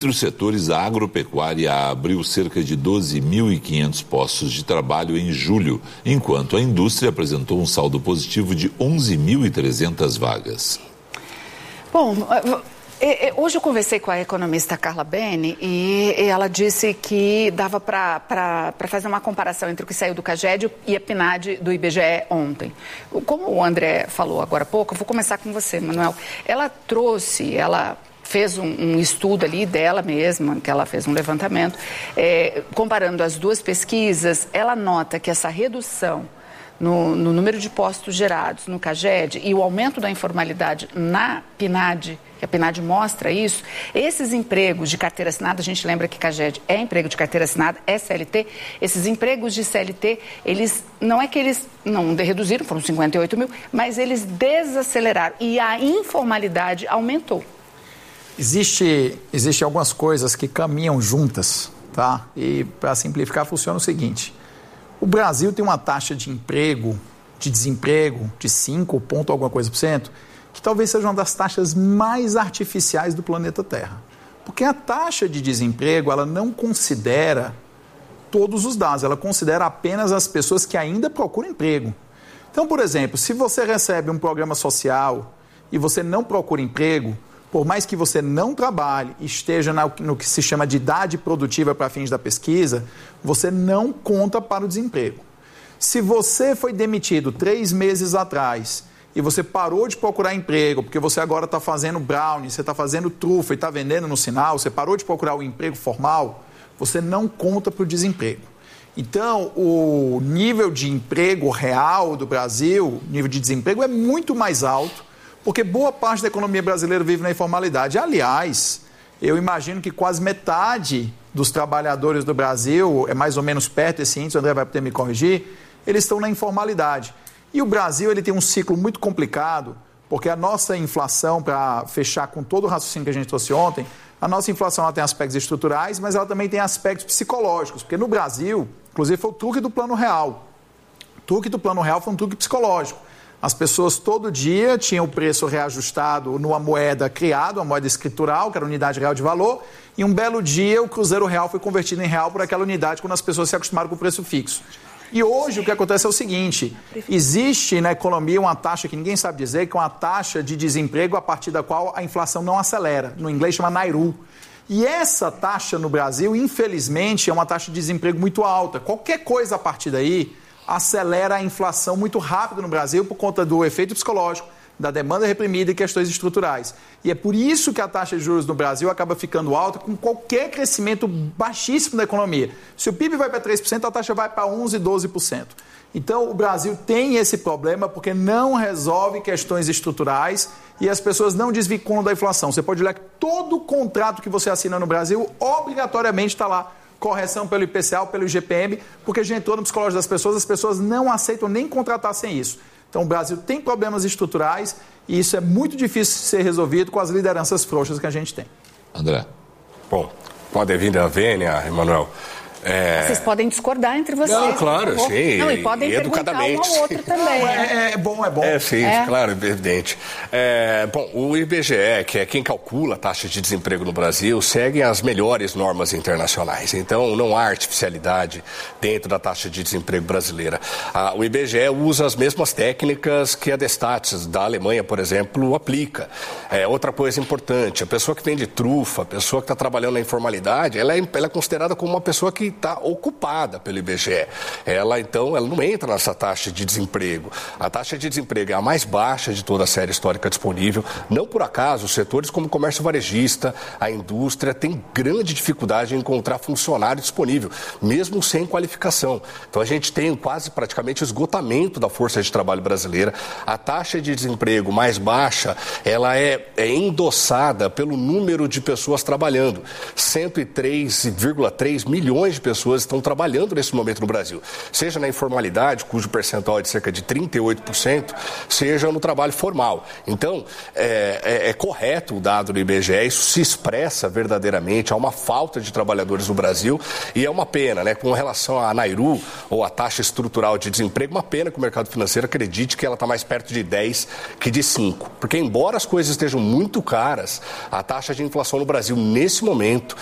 Entre os setores, a agropecuária abriu cerca de 12.500 postos de trabalho em julho, enquanto a indústria apresentou um saldo positivo de 11.300 vagas. Bom, hoje eu conversei com a economista Carla Bene e ela disse que dava para fazer uma comparação entre o que saiu do CAGED e a PNAD do IBGE ontem. Como o André falou agora há pouco, eu vou começar com você, Manuel. Ela fez um estudo ali dela mesma, que ela fez um levantamento, comparando as duas pesquisas. Ela nota que essa redução no número de postos gerados no CAGED e o aumento da informalidade na PNAD, que a PNAD mostra isso, esses empregos de carteira assinada, a gente lembra que CAGED é emprego de carteira assinada, é CLT, esses empregos de CLT, eles não é que eles não reduziram, foram 58 mil, mas eles desaceleraram e a informalidade aumentou. Existem algumas coisas que caminham juntas, tá? E para simplificar funciona o seguinte: o Brasil tem uma taxa de desemprego de 5 ponto alguma coisa por cento, que talvez seja uma das taxas mais artificiais do planeta Terra. Porque a taxa de desemprego, ela não considera todos os dados, ela considera apenas as pessoas que ainda procuram emprego. Então, por exemplo, se você recebe um programa social e você não procura emprego, por mais que você não trabalhe, esteja no que se chama de idade produtiva para fins da pesquisa, você não conta para o desemprego. Se você foi demitido 3 meses atrás e você parou de procurar emprego, porque você agora está fazendo brownie, você está fazendo trufa e está vendendo no sinal, você parou de procurar o emprego formal, você não conta para o desemprego. Então, o nível de emprego real do Brasil, nível de desemprego é muito mais alto, porque boa parte da economia brasileira vive na informalidade. Aliás, eu imagino que quase metade dos trabalhadores do Brasil, é mais ou menos perto desse índice, o André vai poder me corrigir, eles estão na informalidade. E o Brasil ele tem um ciclo muito complicado, porque a nossa inflação, para fechar com todo o raciocínio que a gente trouxe ontem, a nossa inflação ela tem aspectos estruturais, mas ela também tem aspectos psicológicos, porque no Brasil, inclusive foi o truque do Plano Real. O truque do Plano Real foi um truque psicológico. As pessoas todo dia tinham o preço reajustado numa moeda criada, uma moeda escritural, que era a unidade real de valor, e um belo dia o cruzeiro real foi convertido em real por aquela unidade quando as pessoas se acostumaram com o preço fixo. E hoje o que acontece é o seguinte: existe na economia uma taxa que ninguém sabe dizer, que é uma taxa de desemprego a partir da qual a inflação não acelera. No inglês chama Nairu. E essa taxa no Brasil, infelizmente, é uma taxa de desemprego muito alta. Qualquer coisa a partir daí acelera a inflação muito rápido no Brasil por conta do efeito psicológico, da demanda reprimida e questões estruturais. E é por isso que a taxa de juros no Brasil acaba ficando alta com qualquer crescimento baixíssimo da economia. Se o PIB vai para 3%, a taxa vai para 11%, 12%. Então, o Brasil tem esse problema porque não resolve questões estruturais e as pessoas não desvinculam da inflação. Você pode olhar que todo contrato que você assina no Brasil, obrigatoriamente está lá correção pelo IPCA ou pelo IGPM, porque já entrou no psicológico das pessoas, as pessoas não aceitam nem contratar sem isso. Então, o Brasil tem problemas estruturais e isso é muito difícil de ser resolvido com as lideranças frouxas que a gente tem. André. Bom, pode vir da Vênia, Emanuel. Vocês podem discordar entre vocês. Não, claro, sim. Não, e podem perguntar um ao outro também. É bom. Sim, claro, evidente. Bom, o IBGE, que é quem calcula a taxa de desemprego no Brasil, segue as melhores normas internacionais. Então, não há artificialidade dentro da taxa de desemprego brasileira. O IBGE usa as mesmas técnicas que a Destatis da Alemanha, por exemplo, aplica. Outra coisa importante, a pessoa que vende trufa, a pessoa que está trabalhando na informalidade, ela é considerada como uma pessoa que está ocupada pelo IBGE. Ela não entra nessa taxa de desemprego. A taxa de desemprego é a mais baixa de toda a série histórica disponível. Não por acaso, os setores como o comércio varejista, a indústria, têm grande dificuldade em encontrar funcionário disponível, mesmo sem qualificação. Então, a gente tem praticamente esgotamento da força de trabalho brasileira. A taxa de desemprego mais baixa, ela é endossada pelo número de pessoas trabalhando. 103,3 milhões de de pessoas estão trabalhando nesse momento no Brasil, seja na informalidade, cujo percentual é de cerca de 38%, seja no trabalho formal. Então, é correto o dado do IBGE, isso se expressa verdadeiramente, há uma falta de trabalhadores no Brasil e é uma pena, né? Com relação à Nairu, ou a taxa estrutural de desemprego, uma pena que o mercado financeiro acredite que ela está mais perto de 10 que de 5. Porque embora as coisas estejam muito caras, a taxa de inflação no Brasil, nesse momento,